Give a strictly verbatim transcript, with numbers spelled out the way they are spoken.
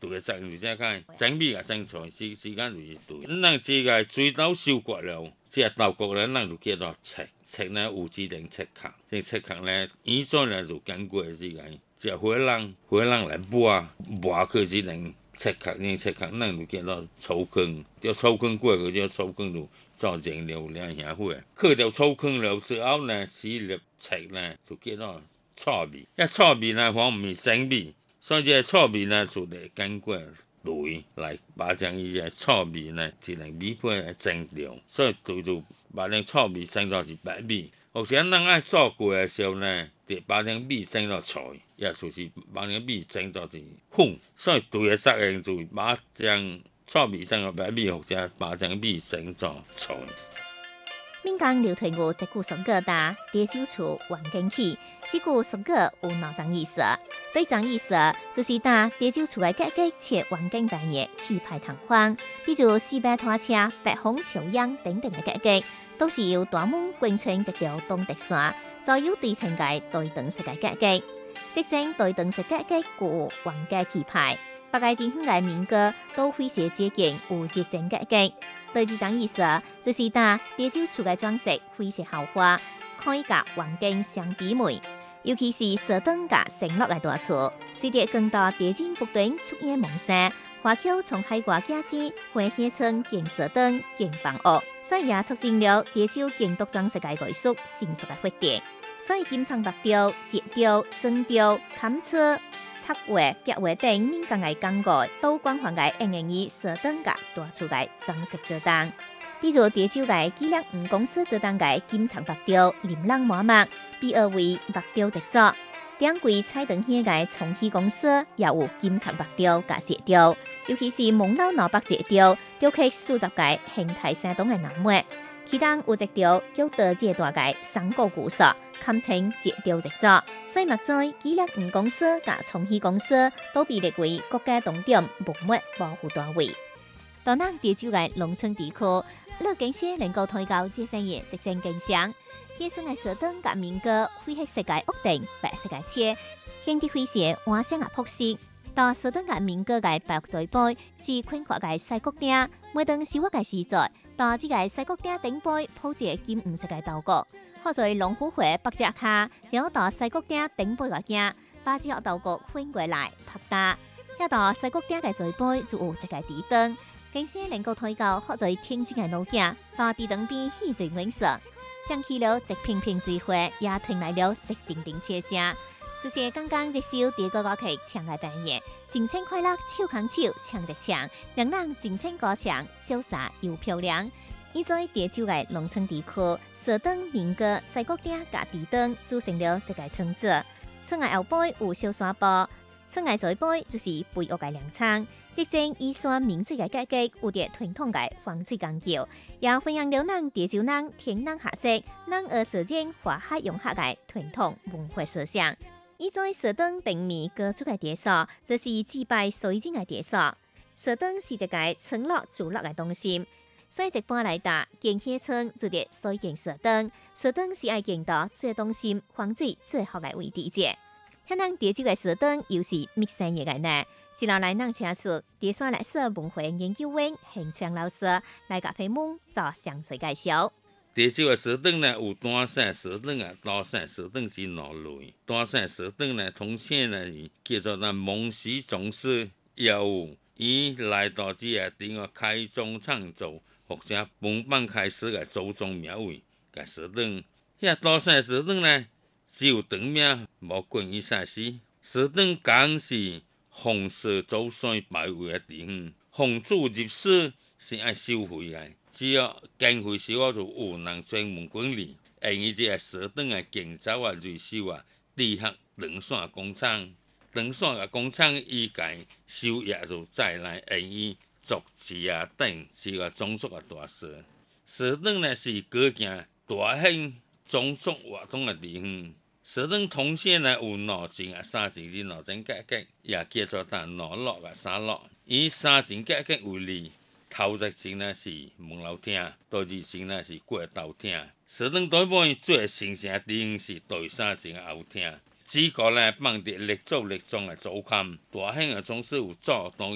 對嘅責任就解，整米啊整菜時時間就是對。咱即個水稻收割了，即個稻穀咧，咱就叫做切，切咧有指定切殼，即切殼咧，以前咧就經過時間，即係火人火人來磨磨去時陣切殼，呢切殼咱就叫做粗糠，叫粗糠過去叫粗糠就做燃料兩下火，去掉粗糠了之後呢，洗粒切咧就叫做糙米，一糙米呢方唔係整米。所以這糙米呢，就得經過擂來把將伊個糙米呢，一個米粉來蒸掉，所以就就把呢糙米蒸到是白米。或者咱愛做過嘅時候呢，得把呢米蒸到脆，也就是把呢米蒸到是粉。所以對嘅責任就把將糙米蒸到白米，或者把將米蒸到脆。 闽江流傳有一句俗語打地久處環境起，這句俗語有哪種意思？對種意思就是打地久處嘅價格切環境單嘢氣派同款，比如四百拖車、北風朝陽等等嘅價格，都是由大門貫穿一條東德線，再由對稱嘅對等式嘅價格。即種對等式價格具有環境氣派，北個地方嘅民歌都非常接近有即種價格。對這種意思，就是打地久處嘅裝飾非常豪華，可以甲環境相媲美。尤其是趖燈甲承諾嘅大厝，隨着更多地震不斷出現萌生，華僑從海外寄資，會獻稱建趖燈、建房屋，所以也促進了地久建築裝飾嘅藝術成熟嘅發展。所以金廠白雕、折雕、針雕、砍車、插畫、夾畫等民間嘅工藝，都廣泛嘅應用於趖燈甲大厝嘅裝飾做當。比如地久嘅紀念吳公司做當嘅金廠白雕、琳琅滿目，被譽為白雕之作。兩櫃彩燈戲嘅重禧公司也有金廠白雕甲折雕，尤其是蒙老腦白折雕，雕刻數十個形態生動嘅人物。其中有一條叫多姐大嘅三國故事，堪稱折雕之作。所以目前紀念吳公司甲重禧公司都被列為國家重點文物保護單位。到咱地久嘅農村地區，樂景些能夠推高這些嘢直正景象。現存嘅趖燈甲民歌，灰黑色嘅屋頂，白色嘅車，顯得非常華香嘅樸實。到趖燈甲民歌嘅白水杯是寬闊嘅西角頂，每當收穫嘅時節，到這個西角頂頂杯鋪着金黃色嘅稻穀，好在龍虎會北只下，然後到西角頂頂杯個鏡，把這個稻穀翻過來拍打，一到西角頂嘅水杯就有一個地燈。景些能夠推高，好在天津嘅路徑，到地燈邊起最顏色，將起了一片片水花，也傳來了一叮叮切聲。就是剛剛一首地歌歌曲唱嘅扮演，盡情快樂，手牽手唱一唱，讓人盡情歌唱，瀟灑又漂亮。依在地久嘅農村地區，趖燈、民歌、西角頂甲地燈組成了一個村子。村嘅後背有小山坡，村嘅左背就是肥沃嘅糧倉。即正以山明水嘅價格，有着傳統嘅防水工藝，也分享了咱地久人天人合作、咱而自然華海融合嘅傳統文化思想。依在趖燈平面各出嘅地數，就是祭拜水晶嘅地數。趖燈是一個村落聚落嘅中心，所以一般來打建起村就得水建趖燈。趖燈是愛建到最中心防水最好嘅位置者。香港地久嘅趖燈又是密生嘢嘅呢？接落來，咱請出地山歷史文化研究院現場老師來甲屏幕做詳細介紹。 地久嘅趖燈呢，有單省趖燈啊，大省趖燈是兩類。單省趖燈呢，通稱呢是叫做咱蒙氏宗室，也有伊來到這個地方開宗創造或者本班開始嘅祖宗廟位嘅趖燈。遐大省趖燈呢，只有長命，無關於啥事。趖燈講是風水祖先拜位嘅地方，風主入室是愛收費嘅，只要經費少，就有人專門管理。用於這個趖燈嘅建造啊、維修啊，地下斷線工廠，斷線嘅工廠伊家收益就再來用於竹子啊等這個種族嘅大事。趖燈呢是各件大型種族活動嘅地方。趖燈通稱呢有兩層啊、三層至兩層價格，也叫做當兩落啊、三落。以三層價格為例，頭一層呢是門樓廳，第二層呢是過道廳。趖燈大部分最形成的地方是第三層嘅後廳，主角呢放佇立足立中嘅左看，大型嘅裝飾有做當